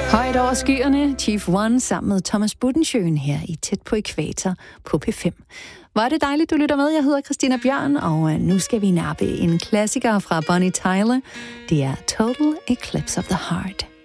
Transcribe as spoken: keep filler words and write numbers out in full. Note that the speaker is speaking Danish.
Højt over skyerne, Chief One sammen med Thomas Budensjøen her i Tæt på Ækvator på P fem. Hvor er det dejligt, du lytter med. Jeg hedder Christina Bjørn, og nu skal vi nappe en klassiker fra Bonnie Tyler. Det er Total Eclipse of the Heart.